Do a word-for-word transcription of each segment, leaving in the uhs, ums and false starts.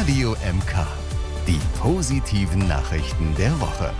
Radio M K. Die positiven Nachrichten der Woche.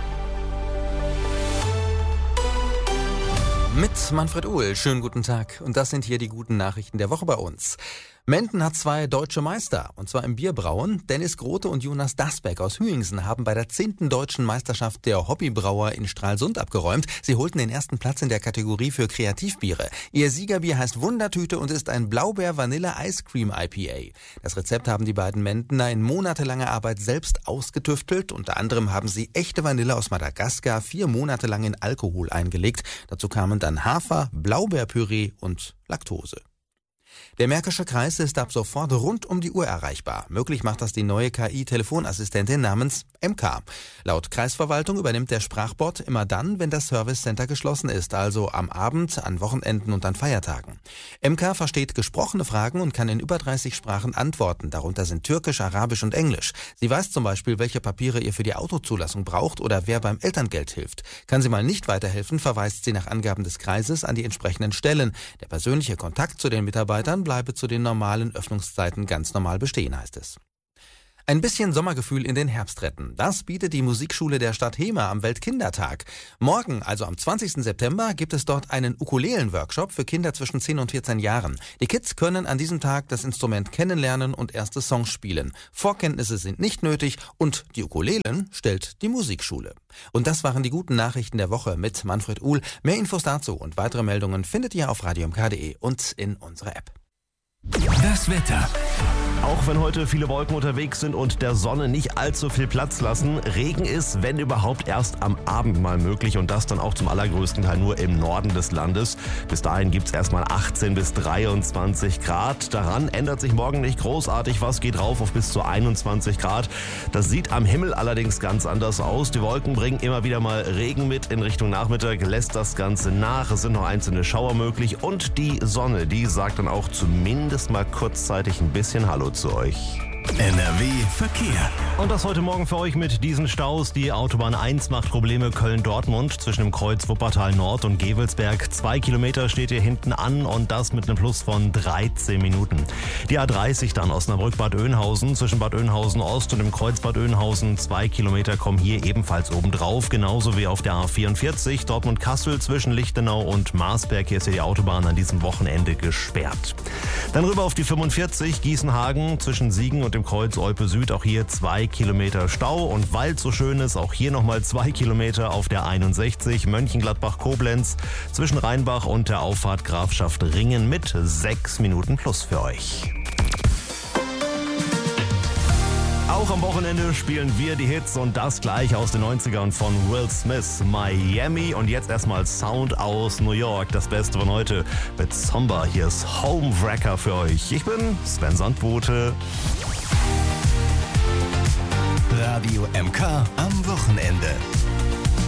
Mit Manfred Uhl. Schönen guten Tag. Und das sind hier die guten Nachrichten der Woche bei uns. Menden hat zwei deutsche Meister, und zwar im Bierbrauen. Dennis Grote und Jonas Dasbeck aus Hüingsen haben bei der zehnten deutschen Meisterschaft der Hobbybrauer in Stralsund abgeräumt. Sie holten den ersten Platz in der Kategorie für Kreativbiere. Ihr Siegerbier heißt Wundertüte und ist ein Blaubeer-Vanille-Ice-Cream-I P A. Das Rezept haben die beiden Mendener in monatelanger Arbeit selbst ausgetüftelt. Unter anderem haben sie echte Vanille aus Madagaskar vier Monate lang in Alkohol eingelegt. Dazu kamen dann Hafer, Blaubeerpüree und Laktose. Der Märkische Kreis ist ab sofort rund um die Uhr erreichbar. Möglich macht das die neue K I-Telefonassistentin namens M K. Laut Kreisverwaltung übernimmt der Sprachbot immer dann, wenn das Service Center geschlossen ist, also am Abend, an Wochenenden und an Feiertagen. M K versteht gesprochene Fragen und kann in über dreißig Sprachen antworten. Darunter sind Türkisch, Arabisch und Englisch. Sie weiß zum Beispiel, welche Papiere ihr für die Autozulassung braucht oder wer beim Elterngeld hilft. Kann sie mal nicht weiterhelfen, verweist sie nach Angaben des Kreises an die entsprechenden Stellen. Der persönliche Kontakt zu den Mitarbeitern bleibe zu den normalen Öffnungszeiten ganz normal bestehen, heißt es. Ein bisschen Sommergefühl in den Herbst retten. Das bietet die Musikschule der Stadt Hemer am Weltkindertag. Morgen, also am zwanzigsten September, gibt es dort einen Ukulelen-Workshop für Kinder zwischen zehn und vierzehn Jahren. Die Kids können an diesem Tag das Instrument kennenlernen und erste Songs spielen. Vorkenntnisse sind nicht nötig und die Ukulelen stellt die Musikschule. Und das waren die guten Nachrichten der Woche mit Manfred Uhl. Mehr Infos dazu und weitere Meldungen findet ihr auf radio m k punkt d e und in unserer App. Das Wetter. Auch wenn heute viele Wolken unterwegs sind und der Sonne nicht allzu viel Platz lassen, Regen ist, wenn überhaupt, erst am Abend mal möglich und das dann auch zum allergrößten Teil nur im Norden des Landes. Bis dahin gibt es erstmal achtzehn bis dreiundzwanzig Grad. Daran ändert sich morgen nicht großartig was, geht rauf auf bis zu einundzwanzig Grad. Das sieht am Himmel allerdings ganz anders aus. Die Wolken bringen immer wieder mal Regen mit. In Richtung Nachmittag lässt das Ganze nach. Es sind noch einzelne Schauer möglich und die Sonne, die sagt dann auch zumindest mal kurzzeitig ein bisschen Hallo zu euch. N R W Verkehr. Und das heute Morgen für euch mit diesen Staus. Die Autobahn eins macht Probleme Köln-Dortmund zwischen dem Kreuz Wuppertal Nord und Gevelsberg. Zwei Kilometer steht hier hinten an und das mit einem Plus von dreizehn Minuten. Die A dreißig dann Osnabrück-Bad Oeynhausen zwischen Bad Oeynhausen Ost und dem Kreuz Bad Oeynhausen. Zwei Kilometer kommen hier ebenfalls obendrauf. Genauso wie auf der A vierundvierzig Dortmund-Kassel zwischen Lichtenau und Marsberg. Hier ist ja die Autobahn an diesem Wochenende gesperrt. Dann rüber auf die fünfundvierzig Gießenhagen zwischen Siegen und dem Kreuz Olpe Süd. Auch hier zwei Kilometer Stau und weil es so schön ist, auch hier nochmal zwei Kilometer auf der einundsechzig Mönchengladbach-Koblenz zwischen Rheinbach und der Auffahrt Grafschaft Ringen mit sechs Minuten plus für euch. Auch am Wochenende spielen wir die Hits und das gleich aus den neunzigern von Will Smith, Miami und jetzt erstmal Sound aus New York. Das Beste von heute mit Somber. Hier ist Homewrecker für euch. Ich bin Sven Sandbote. Radio M K am Wochenende.